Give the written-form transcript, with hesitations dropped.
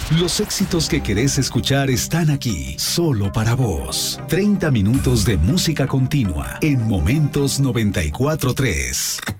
Los éxitos que querés escuchar están aquí, solo para vos. 30 minutos de música continua en Momentos 94.3.